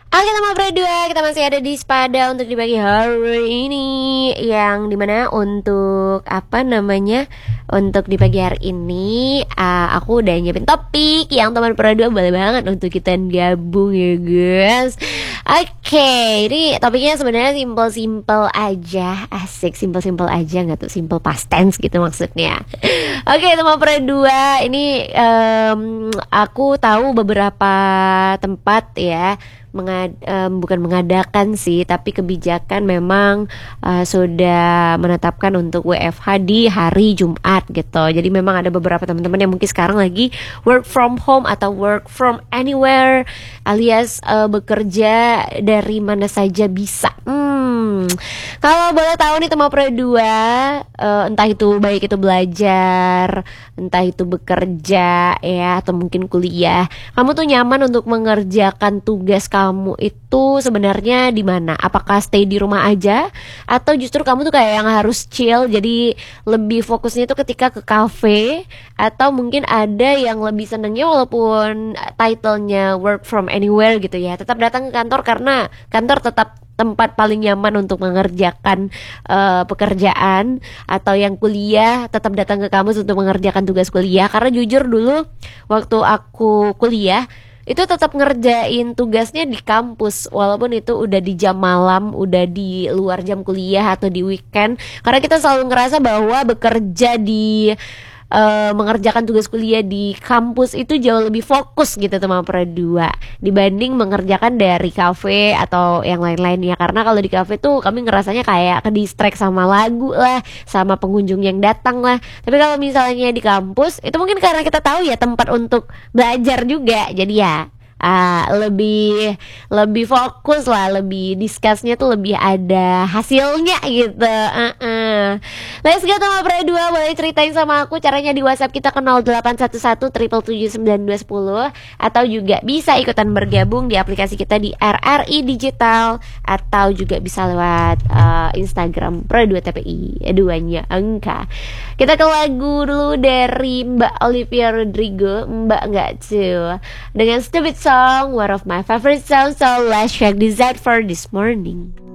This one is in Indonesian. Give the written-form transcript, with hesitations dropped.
Oke teman berdua, kita masih ada di Spada untuk di pagi hari ini. Yang dimana untuk untuk di pagi hari ini aku udah nyiapin topik yang teman berdua boleh banget untuk kita gabung ya guys. Oke, ini topiknya sebenarnya simple-simple aja. Asik, simple-simple aja, nggak tuh simple past tense gitu maksudnya. Oke teman berdua, ini aku tahu beberapa tempat ya bukan mengadakan sih, tapi kebijakan memang sudah menetapkan untuk WFH di hari Jumat gitu. Jadi memang ada beberapa teman-teman yang mungkin sekarang lagi work from home atau work from anywhere, alias bekerja dari mana saja bisa. Kalau boleh tahu nih teman berdua, entah itu baik itu belajar, entah itu bekerja ya, atau mungkin kuliah, kamu tuh nyaman untuk mengerjakan tugas kamu itu sebenarnya di mana? Apakah stay di rumah aja, atau justru kamu tuh kayak yang harus chill, jadi lebih fokusnya itu ketika ke cafe, atau mungkin ada yang lebih senengnya walaupun titlenya work from anywhere gitu ya, tetap datang ke kantor karena kantor tetap tempat paling nyaman untuk mengerjakan pekerjaan, atau yang kuliah tetap datang ke kampus untuk mengerjakan tugas kuliah. Karena jujur dulu waktu aku kuliah itu tetap ngerjain tugasnya di kampus walaupun itu udah di jam malam, udah di luar jam kuliah atau di weekend, karena kita selalu ngerasa bahwa bekerja di mengerjakan tugas kuliah di kampus itu jauh lebih fokus gitu teman berdua, dibanding mengerjakan dari kafe atau yang lain-lainnya. Karena kalau di kafe tuh kami ngerasanya kayak ke distract sama lagu lah, sama pengunjung yang datang lah. Tapi kalau misalnya di kampus itu mungkin karena kita tahu ya tempat untuk belajar juga, jadi ya lebih fokus lah, lebih discussnya tuh lebih ada hasilnya gitu. Let's go teman berdua, boleh ceritain sama aku caranya di WhatsApp kita ke 0811 777 atau juga bisa ikutan bergabung di aplikasi kita di RRI Digital, atau juga bisa lewat Instagram Pro2 TPI, duanya angka. Kita ke lagu dulu dari Mbak Olivia Rodrigo, Mbak nggak tuh, dengan Stupid Song, one of my favorite songs. So let's check this out for this morning.